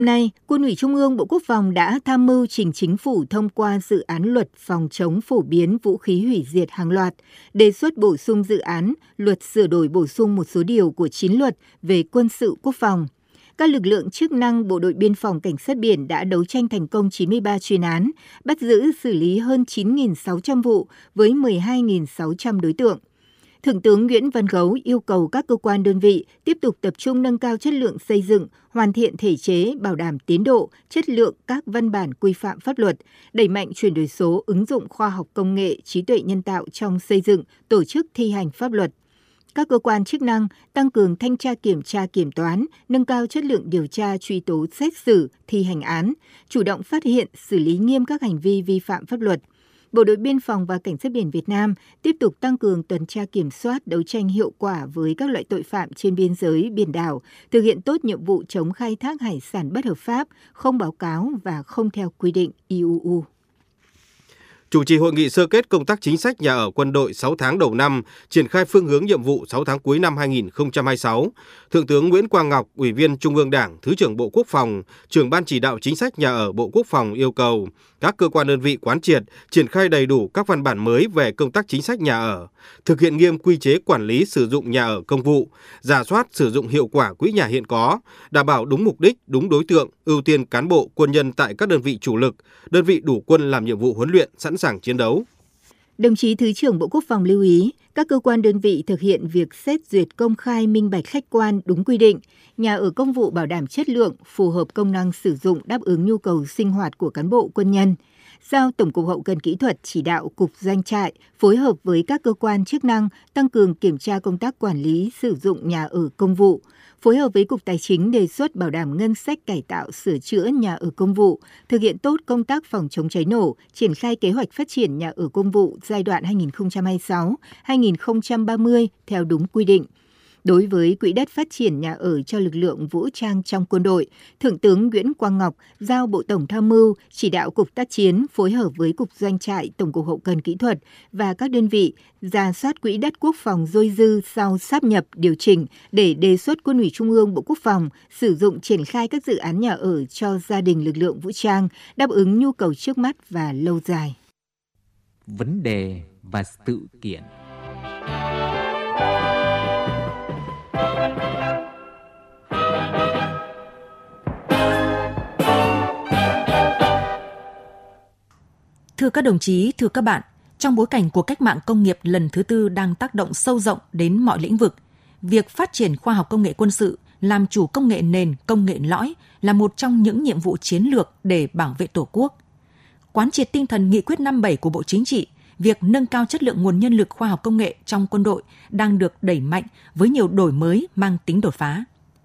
Nay, Quân ủy Trung ương Bộ Quốc phòng đã tham mưu trình Chính phủ thông qua dự án luật phòng chống phổ biến vũ khí hủy diệt hàng loạt, đề xuất bổ sung dự án luật sửa đổi bổ sung một số điều của 9 luật về quân sự quốc phòng. Các lực lượng chức năng Bộ đội Biên phòng Cảnh sát biển đã đấu tranh thành công 93 chuyên án, bắt giữ xử lý hơn 9.600 vụ với 12.600 đối tượng. Thượng tướng Nguyễn Văn Gấu yêu cầu các cơ quan đơn vị tiếp tục tập trung nâng cao chất lượng xây dựng, hoàn thiện thể chế, bảo đảm tiến độ, chất lượng các văn bản quy phạm pháp luật, đẩy mạnh chuyển đổi số, ứng dụng khoa học công nghệ, trí tuệ nhân tạo trong xây dựng, tổ chức thi hành pháp luật. Các cơ quan chức năng tăng cường thanh tra kiểm tra kiểm toán, nâng cao chất lượng điều tra truy tố xét xử, thi hành án, chủ động phát hiện, xử lý nghiêm các hành vi vi phạm pháp luật. Bộ đội Biên phòng và Cảnh sát biển Việt Nam tiếp tục tăng cường tuần tra kiểm soát, đấu tranh hiệu quả với các loại tội phạm trên biên giới, biển đảo, thực hiện tốt nhiệm vụ chống khai thác hải sản bất hợp pháp, không báo cáo và không theo quy định IUU. Chủ trì hội nghị sơ kết công tác chính sách nhà ở quân đội 6 tháng đầu năm, triển khai phương hướng nhiệm vụ 6 tháng cuối năm 2026, Thượng tướng Nguyễn Quang Ngọc, Ủy viên Trung ương Đảng, Thứ trưởng Bộ Quốc phòng, Trưởng Ban Chỉ đạo Chính sách nhà ở Bộ Quốc phòng yêu cầu các cơ quan đơn vị quán triệt, triển khai đầy đủ các văn bản mới về công tác chính sách nhà ở, thực hiện nghiêm quy chế quản lý sử dụng nhà ở công vụ, rà soát sử dụng hiệu quả quỹ nhà hiện có, đảm bảo đúng mục đích, đúng đối tượng, ưu tiên cán bộ, quân nhân tại các đơn vị chủ lực, đơn vị đủ quân làm nhiệm vụ huấn luyện, sẵn sàng chiến đấu. Đồng chí Thứ trưởng Bộ Quốc phòng lưu ý, các cơ quan đơn vị thực hiện việc xét duyệt công khai, minh bạch, khách quan, đúng quy định, nhà ở công vụ bảo đảm chất lượng, phù hợp công năng sử dụng, đáp ứng nhu cầu sinh hoạt của cán bộ quân nhân. Giao Tổng cục Hậu cần Kỹ thuật chỉ đạo Cục Doanh trại phối hợp với các cơ quan chức năng tăng cường kiểm tra công tác quản lý sử dụng nhà ở công vụ, phối hợp với Cục Tài chính đề xuất bảo đảm ngân sách cải tạo sửa chữa nhà ở công vụ, thực hiện tốt công tác phòng chống cháy nổ, triển khai kế hoạch phát triển nhà ở công vụ giai đoạn 2026-2030 theo đúng quy định. Đối với quỹ đất phát triển nhà ở cho lực lượng vũ trang trong quân đội, Thượng tướng Nguyễn Quang Ngọc giao Bộ Tổng tham mưu chỉ đạo Cục Tác chiến phối hợp với Cục Doanh trại, Tổng cục Hậu cần Kỹ thuật và các đơn vị rà soát quỹ đất quốc phòng dôi dư sau sáp nhập điều chỉnh để đề xuất Quân ủy Trung ương Bộ Quốc phòng sử dụng triển khai các dự án nhà ở cho gia đình lực lượng vũ trang, đáp ứng nhu cầu trước mắt và lâu dài. Vấn đề và sự kiện. Thưa các đồng chí, thưa các bạn, trong bối cảnh của cách mạng công nghiệp lần thứ tư đang tác động sâu rộng đến mọi lĩnh vực, việc phát triển khoa học công nghệ quân sự, làm chủ công nghệ nền, công nghệ lõi là một trong những nhiệm vụ chiến lược để bảo vệ Tổ quốc. Quán triệt tinh thần nghị quyết 57 của Bộ Chính trị, việc nâng cao chất lượng nguồn nhân lực khoa học công nghệ trong quân đội đang được đẩy mạnh với nhiều đổi mới mang tính đột phá.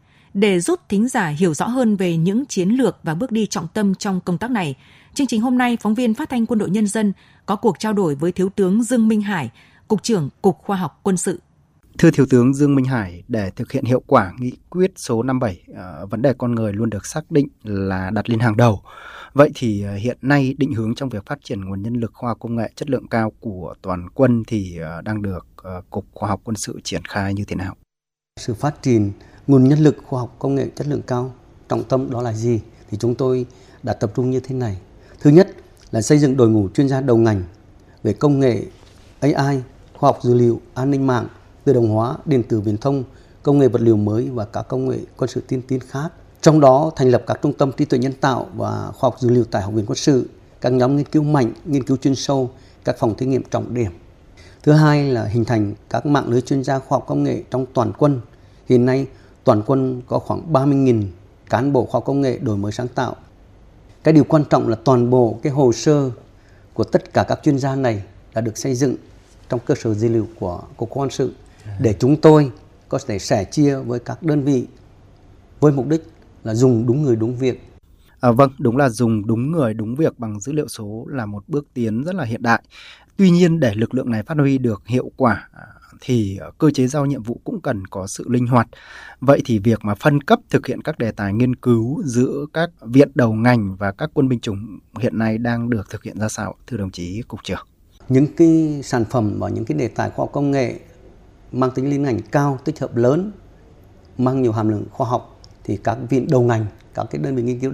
Để giúp thính giả hiểu rõ hơn về những chiến lược và bước đi trọng tâm trong công tác này, chương trình hôm nay, phóng viên Phát thanh Quân đội Nhân dân có cuộc trao đổi với Thiếu tướng Dương Minh Hải, Cục trưởng Cục Khoa học Quân sự. Thưa Thiếu tướng Dương Minh Hải, để thực hiện hiệu quả nghị quyết số 57, vấn đề con người luôn được xác định là đặt lên hàng đầu. Vậy thì hiện nay định hướng trong việc phát triển nguồn nhân lực khoa học công nghệ chất lượng cao của toàn quân thì đang được Cục Khoa học Quân sự triển khai như thế nào? Sự phát triển nguồn nhân lực khoa học công nghệ chất lượng cao, trọng tâm đó là gì? Thì chúng tôi đã tập trung như thế này. Thứ nhất là xây dựng đội ngũ chuyên gia đầu ngành về công nghệ AI, khoa học dữ liệu, an ninh mạng, tự động hóa, điện tử viễn thông, công nghệ vật liệu mới và các công nghệ quân sự tiên tiến khác. Trong đó thành lập các trung tâm trí tuệ nhân tạo và khoa học dữ liệu tại Học viện Quân sự, các nhóm nghiên cứu mạnh, nghiên cứu chuyên sâu, các phòng thí nghiệm trọng điểm. Thứ hai là hình thành các mạng lưới chuyên gia khoa học công nghệ trong toàn quân. Hiện nay toàn quân có khoảng 30.000 cán bộ khoa học công nghệ đổi mới sáng tạo. Cái điều quan trọng là toàn bộ cái hồ sơ của tất cả các chuyên gia này đã được xây dựng trong cơ sở dữ liệu của Cục Quân sự để chúng tôi có thể sẻ chia với các đơn vị với mục đích là dùng đúng người đúng việc. Vâng, đúng là dùng đúng người đúng việc bằng dữ liệu số là một bước tiến rất là hiện đại. Tuy nhiên để lực lượng này phát huy được hiệu quả thì cơ chế giao nhiệm vụ cũng cần có sự linh hoạt. Vậy thì việc mà phân cấp thực hiện các đề tài nghiên cứu giữa các viện đầu ngành và các quân binh chủng hiện nay đang được thực hiện ra sao, thưa đồng chí Cục trưởng? Những cái sản phẩm và những cái đề tài khoa học công nghệ mang tính liên ngành cao, tích hợp lớn, mang nhiều hàm lượng khoa học thì các viện đầu ngành, các cái đơn vị nghiên cứu